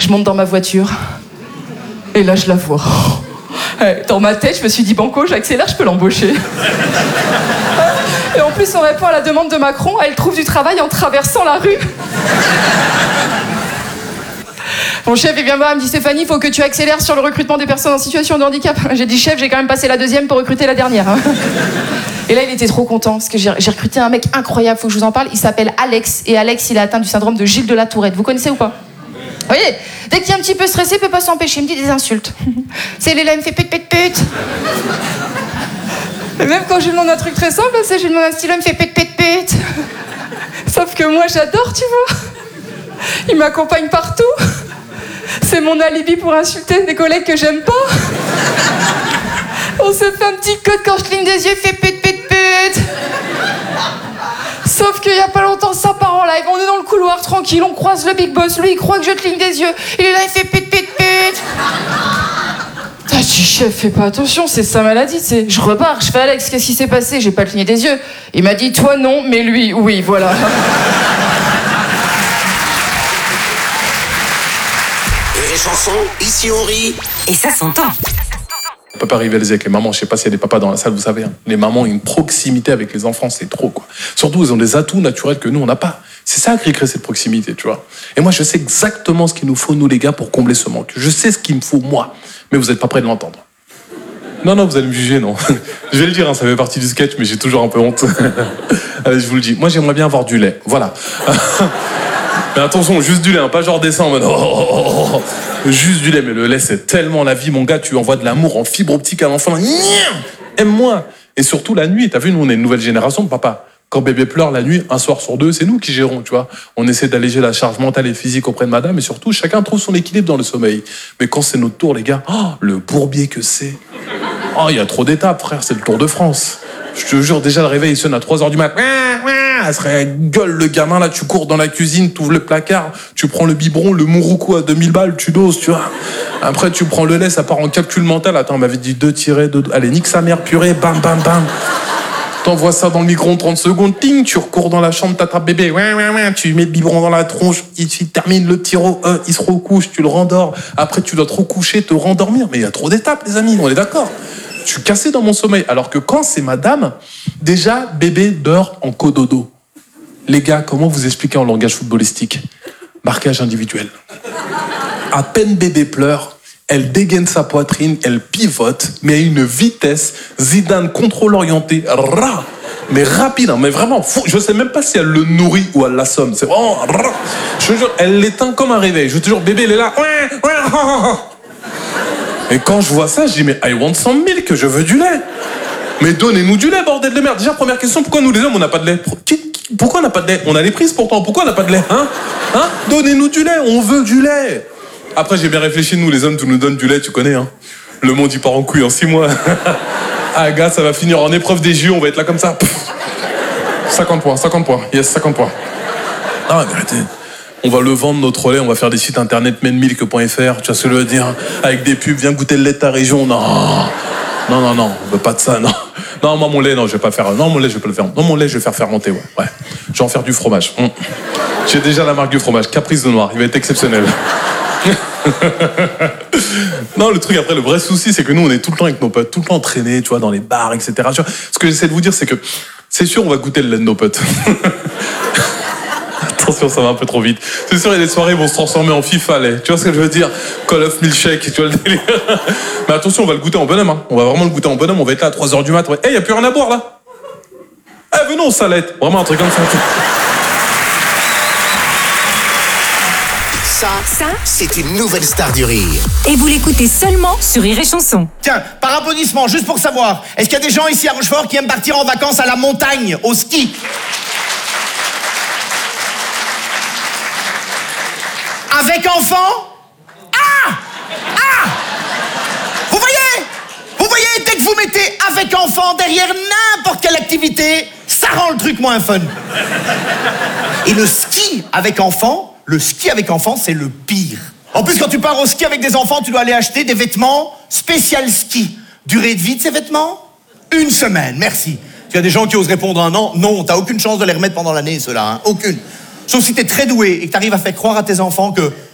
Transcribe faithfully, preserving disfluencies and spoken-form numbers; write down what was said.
Je monte dans ma voiture. Et là, je la vois. Dans ma tête, je me suis dit, banco, j'accélère, je peux l'embaucher. Et en plus, on répond à la demande de Macron, elle trouve du travail en traversant la rue. Mon chef, il vient me voir, il me dit, Stéphanie, il faut que tu accélères sur le recrutement des personnes en situation de handicap. J'ai dit, chef, j'ai quand même passé la deuxième pour recruter la dernière. Et là, il était trop content, parce que j'ai, j'ai recruté un mec incroyable, faut que je vous en parle. Il s'appelle Alex, et Alex, il est atteint du syndrome de Gilles de la Tourette. Vous connaissez ou pas? Vous voyez, dès qu'il est un petit peu stressé, il peut pas s'empêcher, il me dit des insultes. C'est Léla, il me fait pute, pute, pute. Et même quand je lui demande un truc très simple, c'est je lui demande un stylo, il me fait pute, pute, pute. Sauf que moi, j'adore, tu vois. Il m'accompagne partout. C'est mon alibi pour insulter des collègues que j'aime pas. On se fait un petit code quand je cligne des yeux, il fait pute, pute, pute. Sauf qu'il y a pas longtemps, ça part en live. On est dans le couloir, tranquille, on croise le big boss. Lui, il croit que je cligne des yeux. Il est là, il fait pute, pute, pute. Ah, je dis, chef, fais pas attention, c'est sa maladie, c'est... Je repars, je fais Alex, qu'est-ce qui s'est passé? J'ai pas cligné des yeux. Il m'a dit, toi non, mais lui, oui, voilà. Et les chansons, ici on rit. Et ça s'entend. On peut pas rivaliser avec les mamans. Je sais pas s'il y a des papas dans la salle, vous savez. Hein. Les mamans ont une proximité avec les enfants, c'est trop, quoi. Surtout, ils ont des atouts naturels que nous, on n'a pas. C'est ça qui crée cette proximité, tu vois. Et moi, je sais exactement ce qu'il nous faut, nous, les gars, pour combler ce manque. Je sais ce qu'il me faut, moi. Mais vous êtes pas prêts de l'entendre. Non, non, vous allez me juger, non. Je vais le dire, hein, ça fait partie du sketch, mais j'ai toujours un peu honte. Allez, je vous le dis. Moi, j'aimerais bien avoir du lait. Voilà. Mais attention, juste du lait, hein, pas genre descend en mode... Oh, oh, oh, oh. Juste du lait, mais le lait, c'est tellement la vie, mon gars. Tu envoies de l'amour en fibre optique à l'enfant. Aime-moi. Et surtout la nuit. T'as vu, nous, on est une nouvelle génération de papa. Quand bébé pleure la nuit, un soir sur deux, c'est nous qui gérons, tu vois. On essaie d'alléger la charge mentale et physique auprès de madame, et surtout, chacun trouve son équilibre dans le sommeil. Mais quand c'est notre tour, les gars, oh, le bourbier que c'est. Oh, il y a trop d'étapes, frère, c'est le Tour de France. Je te jure, déjà, le réveil, il sonne à trois heures du mat. Elle serait gueule, le gamin, là, tu cours dans la cuisine, tu ouvres le placard, tu prends le biberon, le mouroukou à deux mille balles, tu doses, tu vois. Après, tu prends le lait, ça part en calcul mental. Attends, on m'avait dit deux tirés, deux... Allez, nique sa mère, purée, bam, bam, bam. T'envoies ça dans le micro-ondes trente secondes, ting, tu recours dans la chambre, t'attrapes bébé, ouais, ouais, ouais, tu mets le biberon dans la tronche, il, il termine le tiro, euh, il se recouche, tu le rendors. Après, tu dois te recoucher, te rendormir. Mais il y a trop d'étapes, les amis, on est d'accord. Je suis cassé dans mon sommeil. Alors que quand c'est madame, déjà, bébé dort en cododo. Les gars, comment vous expliquez en langage footballistique? Marquage individuel. À peine bébé pleure, elle dégaine sa poitrine, elle pivote, mais à une vitesse, Zidane contrôle orienté, ra, mais rapide, hein, mais vraiment fou. Je sais même pas si elle le nourrit ou elle l'assomme. C'est vraiment, ra. Je te jure, elle l'éteint comme un réveil. Je te jure, bébé, il est là. Et quand je vois ça, je dis, mais I want some milk, je veux du lait. Mais donnez-nous du lait, bordel de merde. Déjà, première question, pourquoi nous les hommes, on n'a pas de lait? Pourquoi on n'a pas de lait? On a les prises pourtant, pourquoi on n'a pas de lait? Hein? Hein? Donnez-nous du lait, on veut du lait. Après, j'ai bien réfléchi, nous les hommes, tu nous donnes du lait, tu connais, hein. Le monde, il part en couille en six mois. Ah, gars, ça va finir en épreuve des J O, on va être là comme ça. Pff. cinquante points, cinquante points, yes, cinquante points. Non, mais arrêtez. On va le vendre, notre lait, on va faire des sites internet menmilk point f r, tu vois ce que je veux dire? Avec des pubs, viens goûter le lait de ta région, non. Non, non, non, on veut pas de ça, non. Non, moi, mon lait, non, je vais pas faire. Non, mon lait, je vais pas le faire. Non, mon lait, je vais faire fermenter, ouais. Ouais. Je vais en faire du fromage. Mmh. J'ai déjà la marque du fromage, Caprice de Noir, il va être exceptionnel. Non, le truc, après, le vrai souci, c'est que nous, on est tout le temps avec nos potes, tout le temps entraînés, tu vois, dans les bars, et cetera. Ce que j'essaie de vous dire, c'est que c'est sûr, on va goûter le lait de nos potes. Attention, ça va un peu trop vite. C'est sûr, il y a des soirées, ils vont se transformer en FIFA, les. Tu vois ce que je veux dire? Call of Milkshake, tu vois le délire. Mais attention, on va le goûter en bonhomme, hein. On va vraiment le goûter en bonhomme, on va être là à trois heures du mat. Ouais. Eh, hey, y a plus rien à boire, là. Eh, venons, salette. Vraiment un truc comme ça. Ça, ça c'est une nouvelle star du rire. Et vous l'écoutez seulement sur Rire et Chanson. Tiens, par applaudissement, juste pour savoir, est-ce qu'il y a des gens ici à Rochefort qui aiment partir en vacances à la montagne, au ski? Avec enfant? Ah! Ah! Vous voyez? Vous voyez, dès que vous mettez avec enfant derrière n'importe quelle activité, ça rend le truc moins fun. Et le ski avec enfant, le ski avec enfant, c'est le pire. En plus, quand tu pars au ski avec des enfants, tu dois aller acheter des vêtements spécial ski. Durée de vie de ces vêtements? Une semaine, merci. Il y a des gens qui osent répondre un an. Non, t'as aucune chance de les remettre pendant l'année, ceux-là, hein. Aucune. Sauf si t'es très doué et que t'arrives à faire croire à tes enfants que